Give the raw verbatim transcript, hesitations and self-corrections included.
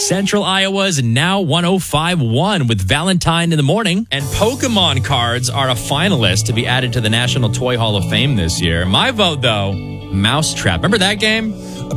Central Iowa's Now one oh five point one with Valentine in the morning. And Pokemon cards are a finalist to be added to the National Toy Hall of Fame this year. My vote, though, Mousetrap. Remember that game?